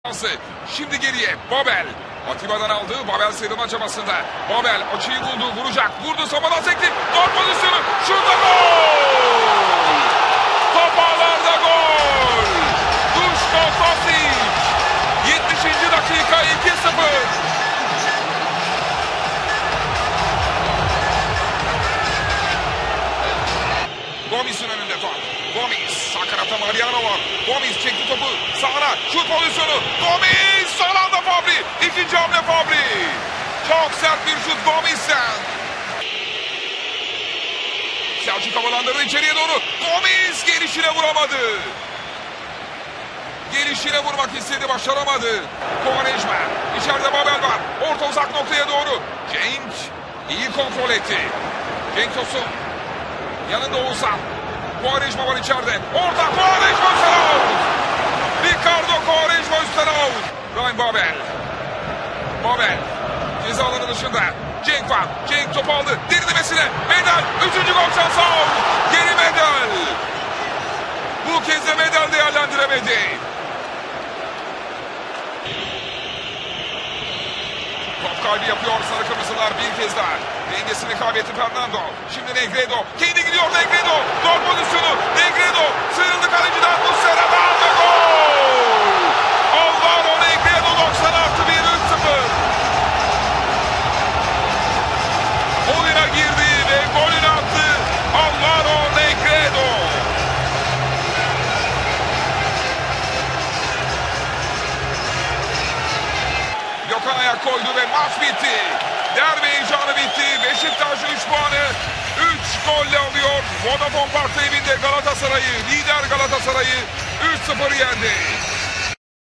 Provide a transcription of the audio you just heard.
Şimdi geriye Babel. Atiba'dan aldı. Babel sıyrılma çabasında. Babel açıyı buldu. Vuracak. Vurdu. Samadan sekti. Gol pozisyonu. Şurada gol. Top ağlarda gol. Duško Tosić. 70. dakika 2-0. Gomis'in önünde top. Gomis sağ kanatta Mariano var. Gomis çekti topu sağına. Şut pozisyonu. Gomis son anda Fabri. İkinci hamle Fabri. Çok sert bir şut Gomis'ten. Selçuk havalandırdı içeriye doğru. Gomis gelişine vuramadı. Gelişine vurmak istedi, başaramadı. Quaresma. İçeride Babel var. Orta uzak noktaya doğru. Cenk iyi kontrol etti. Cenk Tosun. Yanında Oğuzhan. Quaresma var içeride. Orada Quaresma üstten out. Ricardo Quaresma üstten out. Ryan Babel. Babel. Ceza alanı dışında. Cenk var. Cenk topu aldı. Derinlemesine. Medel. Üçüncü gol şansı out. Geri Medel. Bu kez de Medel değerlendiremedi. Top kaybı yapıyor sarı kırmızılar bir kez daha. Dengesini kaybetti Fernando. Şimdi Negredo. Kendi gidiyor Negredo. Gol pozisyonu. Negredo. Sıyrıldı kaleciden. Muslera'dan ve gol. Alvaro Negredo 90 artı 1 3-0. Oyuna girdi ve golünü attı. Alvaro Negredo. Gökhan ayak koydu ve maç bitti. Derbi heyecanı bitti. Beşiktaş 3 puanı 3 golle alıyor. Vodafone Park'ta evinde Galatasaray'ı, lider Galatasaray'ı 3-0 yendi.